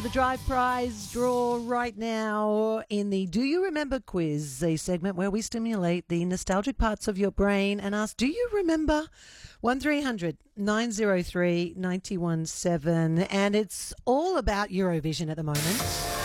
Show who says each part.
Speaker 1: the Drive Prize draw right now in the Do You Remember quiz, a segment where we stimulate the nostalgic parts of your brain and ask, do you remember? 1300 903 917, and it's all about Eurovision at the moment.